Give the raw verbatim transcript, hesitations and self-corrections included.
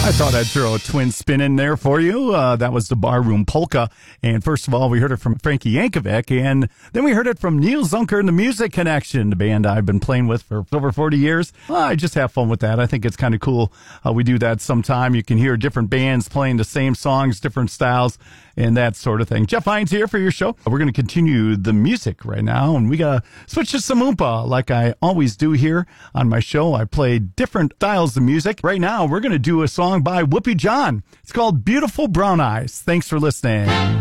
I thought I'd throw a twin spin in there for you. Uh, that was the Barroom Polka. And first of all, we heard it from Frankie Yankovic. And then we heard it from Neil Zunker and the Music Connection, the band I've been playing with for over forty years. Well, I just have fun with that. I think it's kind of cool how we do that sometime. You can hear different bands playing the same songs, different styles, and that sort of thing. Jeff Hines here for your show. We're going to continue the music right now, and we got to switch to some oompa like I always do here on my show. I play different styles of music. Right now, we're going to do a song by Whoopi John. It's called Beautiful Brown Eyes. Thanks for listening.